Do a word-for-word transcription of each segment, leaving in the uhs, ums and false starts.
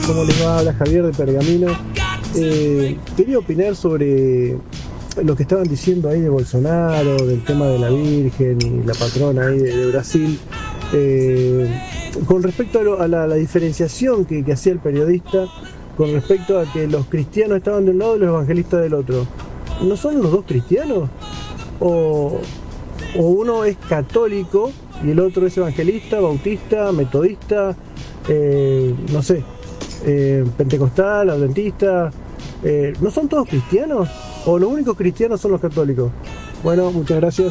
¿Cómo les va? Habla Javier de Pergamino. Eh, quería opinar sobre lo que estaban diciendo ahí de Bolsonaro, del tema de la Virgen y la patrona ahí de, de Brasil. Eh, con respecto a, lo, a, la, a la diferenciación que, que hacía el periodista, con respecto a que los cristianos estaban de un lado y los evangelistas del otro. ¿No son los dos cristianos? ¿O, o uno es católico y el otro es evangelista, bautista, metodista, eh, no sé, eh, pentecostal, adventista? Eh, ¿No son todos cristianos? ¿O los únicos cristianos son los católicos? Bueno, muchas gracias.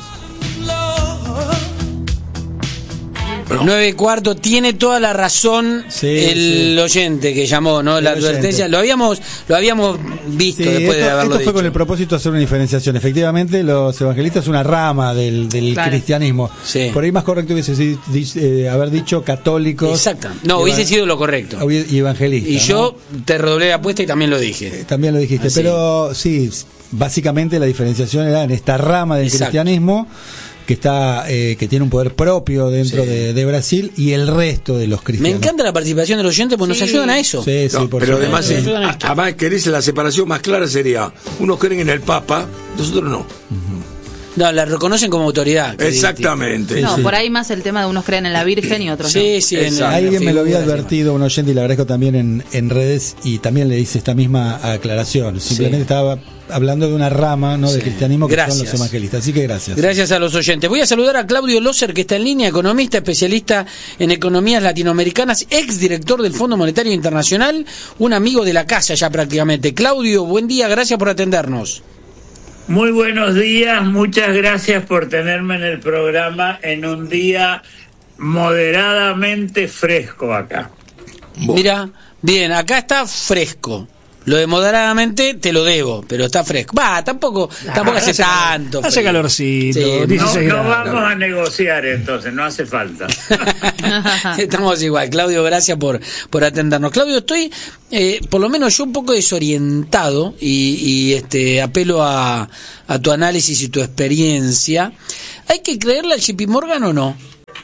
nueve y cuarto, tiene toda la razón sí, el sí. oyente que llamó, ¿no? La el advertencia, oyente. lo habíamos lo habíamos visto sí, después esto, de haberlo esto dicho. Fue con el propósito de hacer una diferenciación. Efectivamente, los evangelistas es una rama del, del claro. cristianismo. Sí. Por ahí más correcto hubiese eh, haber dicho católicos. Exacto. No, hubiese evan- sido lo correcto. Y evangelistas. Y yo ¿no? te redoblé la apuesta y también lo dije. Eh, también lo dijiste, Así. pero sí, básicamente la diferenciación era en esta rama del Exacto. cristianismo que está eh, que tiene un poder propio dentro sí. de, de Brasil y el resto de los cristianos. Me encanta la participación de los oyentes porque sí. nos ayudan a eso. Sí, sí, no, por pero supuesto. además, eh, además querés la separación más clara sería, unos creen en el Papa, nosotros no. Uh-huh. No, la reconocen como autoridad. Exactamente. No, sí. por ahí más el tema de unos creen en la Virgen y otros sí, no. Sí, sí. Alguien me lo había advertido, un oyente, y le agradezco también en, en redes, y también le hice esta misma aclaración. Simplemente sí. estaba hablando de una rama, ¿no? Sí. del cristianismo que gracias. son los evangelistas. Así que gracias. Gracias a los oyentes. Voy a saludar a Claudio Loser, que está en línea, economista, especialista en economías latinoamericanas, ex director del Fondo Monetario Internacional, un amigo de la casa ya prácticamente. Claudio, buen día, gracias por atendernos. Muy buenos días, muchas gracias por tenerme en el programa en un día moderadamente fresco acá. Mira, bien, acá está fresco. Lo de moderadamente te lo debo, pero está fresco. Va, tampoco, ah, tampoco hace, hace tanto. Hace calorcito. Sí, no, no vamos a negociar entonces, no hace falta. Estamos igual. Claudio, gracias por, por atendernos. Claudio, estoy, eh, por lo menos yo un poco desorientado y, y este apelo a, a tu análisis y tu experiencia. ¿Hay que creerle al J P Morgan o no?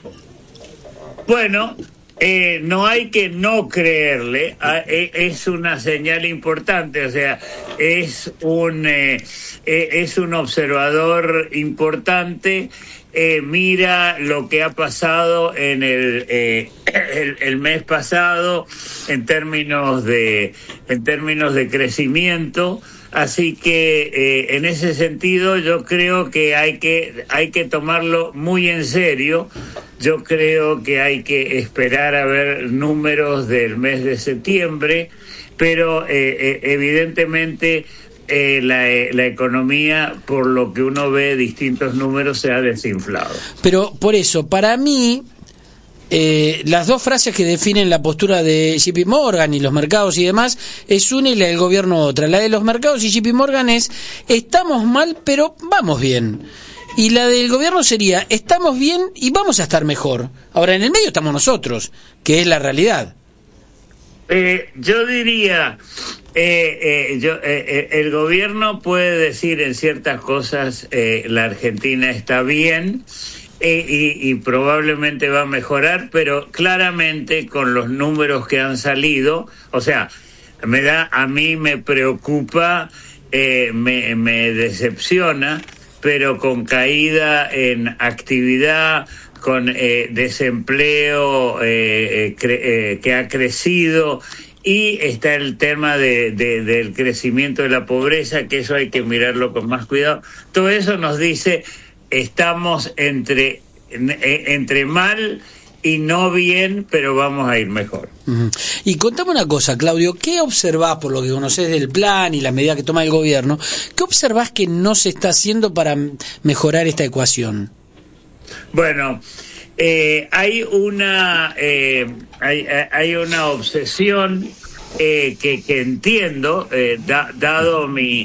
Bueno, Eh, no hay que no creerle, eh, es una señal importante, o sea, es un eh, eh, es un observador importante, eh, mira lo que ha pasado en el, eh, el el mes pasado en términos de en términos de crecimiento. Así que eh, en ese sentido yo creo que hay que hay que tomarlo muy en serio. Yo creo que hay que esperar a ver números del mes de septiembre, pero eh, eh, evidentemente eh, la, eh, la economía, por lo que uno ve distintos números, se ha desinflado. Pero por eso, para mí, Eh, las dos frases que definen la postura de J P Morgan y los mercados y demás es una y la del gobierno otra. La de los mercados y J P Morgan es estamos mal pero vamos bien. Y la del gobierno sería estamos bien y vamos a estar mejor. Ahora en el medio estamos nosotros, que es la realidad. Eh, yo diría, eh, eh, yo, eh, el gobierno puede decir en ciertas cosas eh, la Argentina está bien. Eh, y, y probablemente va a mejorar, pero claramente con los números que han salido, o sea, me da, a mí me preocupa, eh, me, me decepciona, pero con caída en actividad, con eh, desempleo eh, cre- eh, que ha crecido, y está el tema de, de, del crecimiento de la pobreza, que eso hay que mirarlo con más cuidado. Todo eso nos dice estamos entre entre mal y no bien, pero vamos a ir mejor. Uh-huh. Y contame una cosa, Claudio, ¿qué observás por lo que conocés del plan y la medida que toma el gobierno? ¿Qué observás que no se está haciendo para mejorar esta ecuación? Bueno, eh, hay una eh, hay, hay una obsesión eh, que, que entiendo, eh, da, dado mi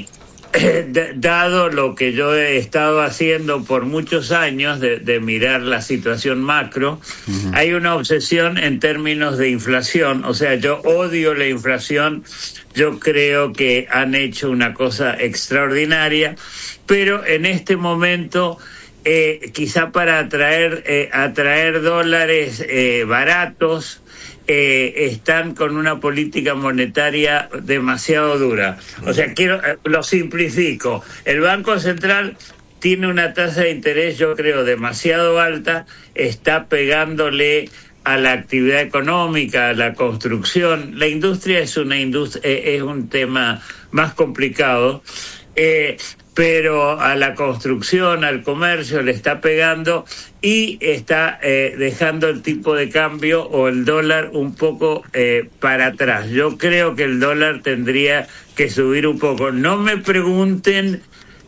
dado lo que yo he estado haciendo por muchos años de, de mirar la situación macro, uh-huh. Hay una obsesión en términos de inflación, o sea, yo odio la inflación, yo creo que han hecho una cosa extraordinaria, pero en este momento, eh, quizá para atraer, eh, atraer dólares eh, baratos, eh, están con una política monetaria demasiado dura. O sea, quiero eh, lo simplifico. El Banco Central tiene una tasa de interés, yo creo, demasiado alta, está pegándole a la actividad económica, a la construcción. La industria es una industria, eh, es un tema más complicado, eh, pero a la construcción, al comercio le está pegando y está eh, dejando el tipo de cambio o el dólar un poco eh, para atrás. Yo creo que el dólar tendría que subir un poco. No me pregunten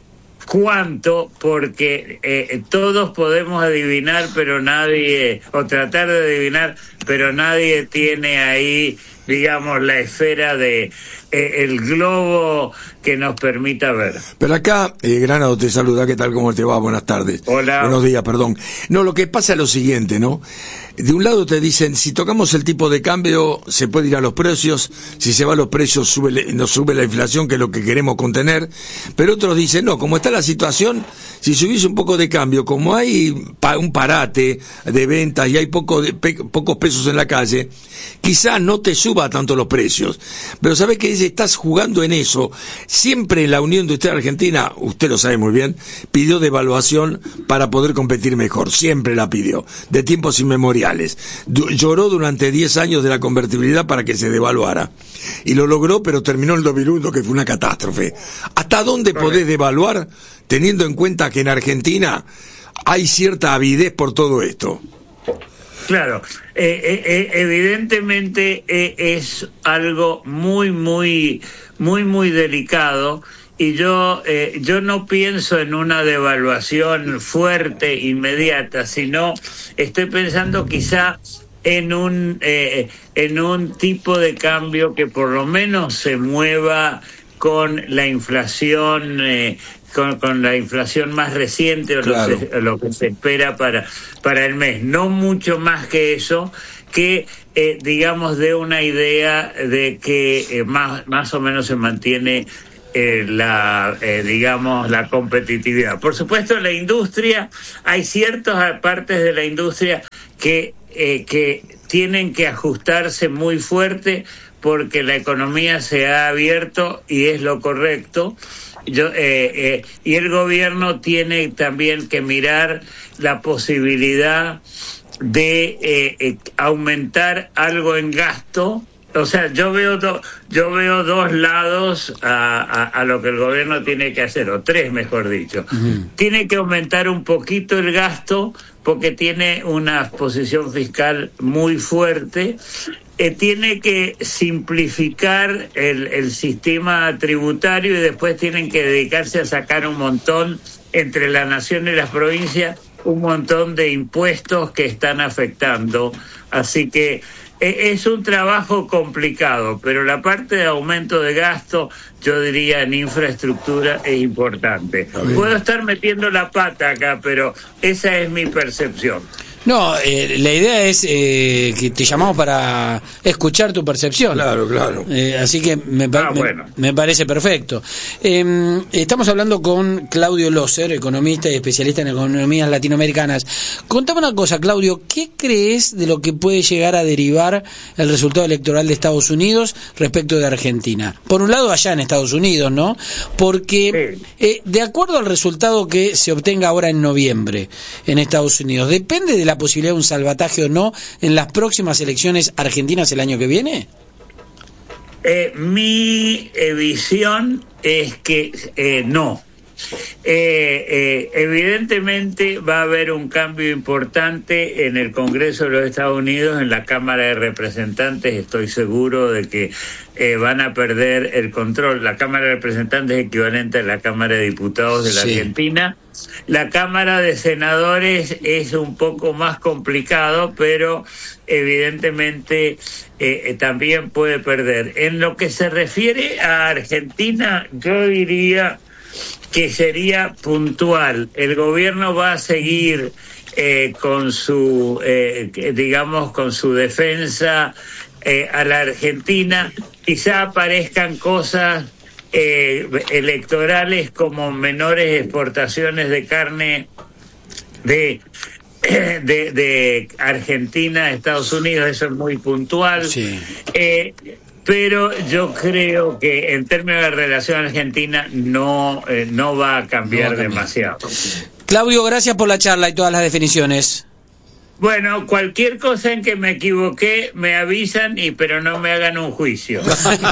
cuánto, porque eh, todos podemos adivinar, pero nadie, o tratar de adivinar, pero nadie tiene ahí, digamos, la esfera de eh, el globo que nos permita ver. Pero acá, eh, Granado te saluda, ¿qué tal? ¿Cómo te va? Buenas tardes. Hola. Buenos días, perdón. No, lo que pasa es lo siguiente, ¿no? De un lado te dicen, si tocamos el tipo de cambio, se puede ir a los precios, si se va a los precios, sube, nos sube la inflación, que es lo que queremos contener, pero otros dicen, no, como está la situación, si subís un poco de cambio, como hay pa- un parate de ventas y hay poco de, pe- pocos pesos en la calle, quizás no te suba tanto los precios, pero ¿sabés qué dice? Estás jugando en eso. Siempre la Unión Industrial Argentina, usted lo sabe muy bien, pidió devaluación para poder competir mejor, siempre la pidió, de tiempos inmemoriales. Du- lloró durante diez años de la convertibilidad para que se devaluara, y lo logró, pero terminó el dos mil uno, que fue una catástrofe. ¿Hasta dónde podés devaluar, teniendo en cuenta que en Argentina hay cierta avidez por todo esto? Claro, eh, eh, evidentemente eh, es algo muy, muy, muy, muy delicado, y yo, eh, yo no pienso en una devaluación fuerte, inmediata, sino estoy pensando quizá en un, eh, en un tipo de cambio que por lo menos se mueva con la inflación, eh, Con, con la inflación más reciente, o claro, lo, se, lo que se espera para, para el mes. No mucho más que eso, que eh, digamos dé una idea de que eh, más, más o menos se mantiene eh, la, eh, digamos, la competitividad. Por supuesto, la industria, hay ciertas partes de la industria que, eh, que tienen que ajustarse muy fuerte porque la economía se ha abierto y es lo correcto. Yo, eh, eh, y el gobierno tiene también que mirar la posibilidad de eh, eh, aumentar algo en gasto. O sea, yo veo do, yo veo dos lados a, a, a lo que el gobierno tiene que hacer, o tres mejor dicho. Uh-huh. Tiene que aumentar un poquito el gasto porque tiene una posición fiscal muy fuerte. Eh, tiene que simplificar el, el sistema tributario, y después tienen que dedicarse a sacar un montón, entre la nación y las provincias, un montón de impuestos que están afectando. Así que eh, es un trabajo complicado, pero la parte de aumento de gasto, yo diría en infraestructura, es importante. Puedo estar metiendo la pata acá, pero esa es mi percepción. No, eh, la idea es eh, que te llamamos para escuchar tu percepción. Claro, claro. Eh, así que me, pa- ah, bueno. me, me parece perfecto. Eh, estamos hablando con Claudio Loser, economista y especialista en economías latinoamericanas. Contame una cosa, Claudio, ¿qué crees de lo que puede llegar a derivar el resultado electoral de Estados Unidos respecto de Argentina? Por un lado, allá en Estados Unidos, ¿no? Porque sí. eh, de acuerdo al resultado que se obtenga ahora en noviembre en Estados Unidos, ¿depende de la posibilidad de un salvataje o no en las próximas elecciones argentinas el año que viene? Eh, mi eh, visión es que eh, no. Eh, eh, evidentemente va a haber un cambio importante en el Congreso de los Estados Unidos, en la Cámara de Representantes. Estoy seguro de que eh, van a perder el control. La Cámara de Representantes es equivalente a la Cámara de Diputados de la sí. Argentina. La Cámara de Senadores es un poco más complicado, pero evidentemente eh, también puede perder. En lo que se refiere a Argentina, yo diría que sería puntual. El gobierno va a seguir eh, con su, eh, digamos, con su defensa eh, a la Argentina. Quizá aparezcan cosas eh, electorales como menores exportaciones de carne de de, de Argentina, Estados Unidos, eso es muy puntual. Sí. Eh, pero yo creo que en términos de relación argentina no, eh, no va a cambiar, no va a cambiar demasiado. Claudio, gracias por la charla y todas las definiciones. Bueno, cualquier cosa en que me equivoqué me avisan, y pero no me hagan un juicio.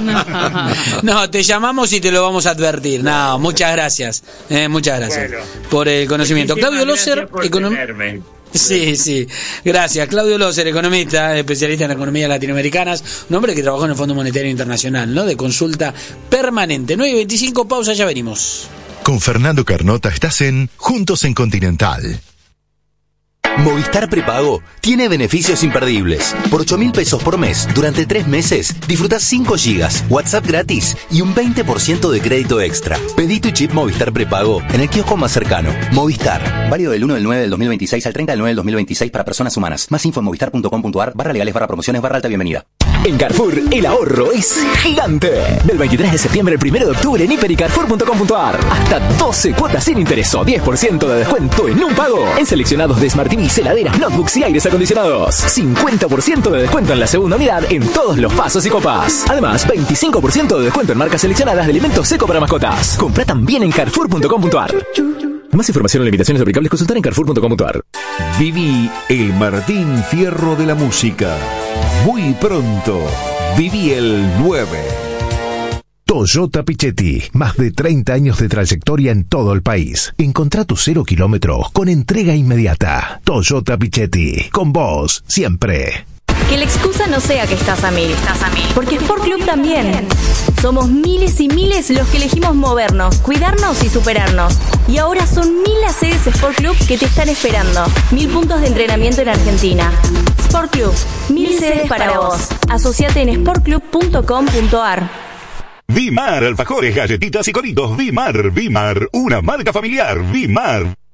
No, te llamamos y te lo vamos a advertir. No, muchas gracias. Eh, muchas gracias bueno, por el conocimiento. Claudio Loser, economista. Sí, sí, gracias. Claudio Loser, economista, especialista en economías latinoamericanas, un hombre que trabajó en el Fondo Monetario Internacional, ¿no? De consulta permanente. nueve y veinticinco, pausa, ya venimos. Con Fernando Carnota estás en Juntos en Continental. Movistar Prepago tiene beneficios imperdibles. Por ocho mil pesos por mes, durante tres meses, disfrutás cinco gigas, WhatsApp gratis y un veinte por ciento de crédito extra. Pedí tu chip Movistar Prepago en el kiosco más cercano. Movistar. Válido del uno del nueve del dos mil veintiséis al treinta del nueve del dos mil veintiséis para personas humanas. Más info en movistar punto com punto ar, barra legales, barra promociones, barra alta bienvenida. En Carrefour, el ahorro es gigante. Del veintitrés de septiembre al primero de octubre en hiper y carrefour punto com punto ar. Hasta doce cuotas sin interés o diez por ciento de descuento en un pago. En seleccionados de Smart T V, heladeras, notebooks y aires acondicionados. cincuenta por ciento de descuento en la segunda unidad en todos los vasos y copas. Además, veinticinco por ciento de descuento en marcas seleccionadas de alimentos seco para mascotas. Compra también en carrefour punto com punto ar. Más información o limitaciones aplicables, consultar en carrefour punto com punto ar. Viví el Martín Fierro de la música. Muy pronto, viví el nueve. Toyota Pichetti, más de treinta años de trayectoria en todo el país. Encontrá tu cero kilómetros con entrega inmediata. Toyota Pichetti, con vos, siempre. Que la excusa no sea que estás a mil, estás a mil. Porque Sport Club también. Somos miles y miles los que elegimos movernos, cuidarnos y superarnos. Y ahora son mil las sedes Sport Club que te están esperando. Mil puntos de entrenamiento en Argentina. Sport Club, mil, mil sedes para vos. Asociate en sport club punto com punto ar. Vimar, alfajores, galletitas y coritos. Vimar, Vimar, una marca familiar. Vimar.